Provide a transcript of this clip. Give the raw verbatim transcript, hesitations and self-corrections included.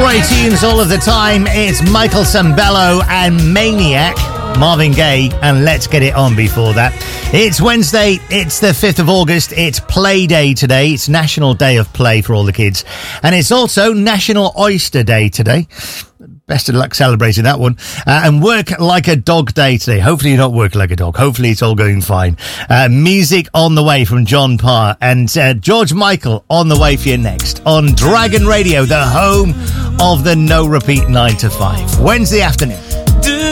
Great tunes all of the time. It's Michael Sambello and Maniac, Marvin Gaye, and Let's Get It On before that. It's Wednesday, it's the fifth of August, it's Play Day today. It's National Day of Play for all the kids. And it's also National Oyster Day today. Best of luck celebrating that one. Uh, and Work Like a Dog Day today. Hopefully you don't work like a dog. Hopefully it's all going fine. Uh, music on the way from John Parr and uh, George Michael on the way for you next on Dragon Radio, the home of the No Repeat nine to five. Wednesday afternoon.